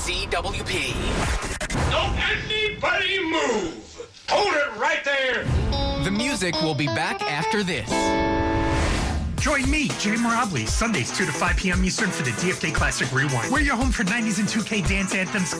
CWP. Don't anybody move! Hold it right there! The music will be back after this. Join me, Jay Mirabli, Sundays 2 to 5 p.m. Eastern for the DFK Classic Rewind. We're your home for 90s and 2K dance anthems,